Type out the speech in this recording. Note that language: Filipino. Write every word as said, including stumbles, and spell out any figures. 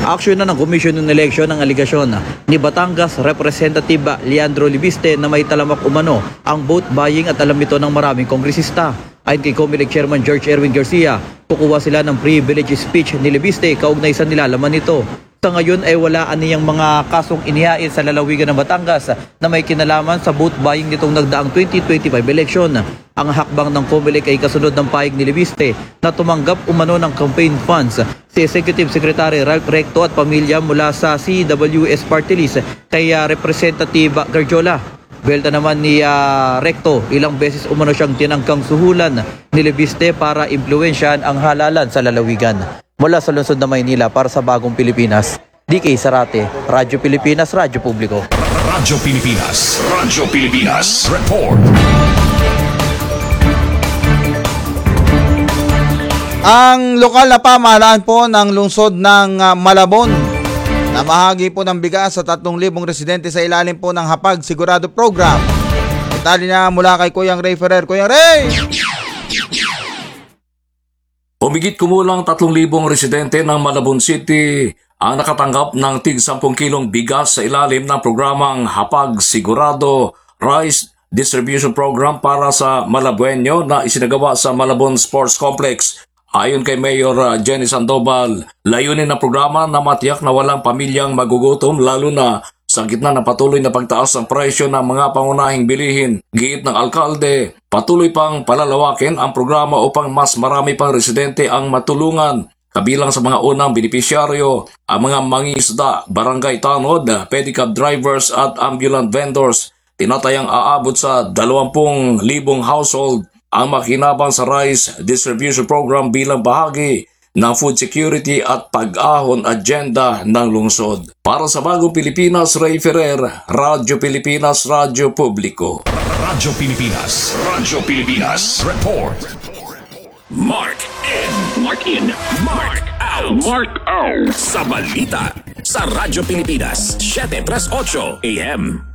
Aksyon na ng Komisyon ng Eleksyon ng aligasyon ni Batangas Representative Leandro Libiste na may talamak umano ang vote buying at alam ito ng maraming kongresista. Ayon kay Comelec Chairman George Erwin Garcia, kukuha sila ng privilege speech ni Libiste kaugnay sa nilalaman nito. Sa ngayon ay wala aniyang mga kasong inihain sa lalawigan ng Batangas na may kinalaman sa vote buying nitong nagdaang twenty twenty-five election. Ang hakbang ng Comelec ay kasunod ng pahig ni Libiste na tumanggap umano ng campaign funds si Executive Secretary Ralph Recto at pamilya mula sa C W S Party List kay uh, Representative Garjola. Belta naman ni uh, Recto, ilang beses umano siyang tinangkang suhulan ni Libiste para impluwensyahan ang halalan sa lalawigan. Mula sa lungsod ng Maynila para sa Bagong Pilipinas, D K Sarate, Radyo Pilipinas, Radyo Publiko. Radyo Pilipinas, Radyo Pilipinas, report. Ang lokal na pamahalaan po ng lungsod ng uh, Malabon na mahagi po ng bigas sa tatlong libong residente sa ilalim po ng Hapag Sigurado Program. Detalye na mula kay Kuyang Ray Ferrer. Kuyang Ray! Humigit kumulang tatlong libong residente ng Malabon City ang nakatanggap ng tig sampung kilong bigas sa ilalim ng programang Hapag Sigurado Rice Distribution Program para sa Malabueño na isinagawa sa Malabon Sports Complex. Ayon kay Mayor Jenny Sandoval, layunin ng programa na matiyak na walang pamilyang magugutom lalo na sa gitna ng patuloy na pagtaas ng presyo ng mga pangunahing bilihin. Giit ng alkalde, patuloy pang palalawakin ang programa upang mas marami pang residente ang matulungan. Kabilang sa mga unang benepisyaryo, ang mga mangingisda, barangay tanod, pedicab drivers at ambulant vendors. Tinatayang aabot sa dalawampung libong household ang makinabang sa rice distribution program bilang bahagi ng food security at pag-ahon agenda ng lungsod. Para sa Bagong Pilipinas, Ray Ferrer, Radyo Pilipinas, Radyo Publiko. Radyo Pilipinas, Radyo Pilipinas, report. Mark in, Mark in, Mark out, Mark out sa balita sa Radyo Pilipinas, seven tres ocho A M.